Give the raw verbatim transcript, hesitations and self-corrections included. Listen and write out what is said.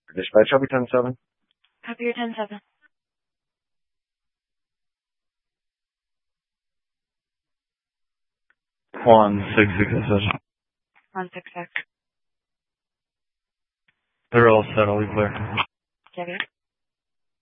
Dispatch, I'll be ten seven. Copy your ten seven. One six six six. One six six. They're all set. I'll leave there. Get it?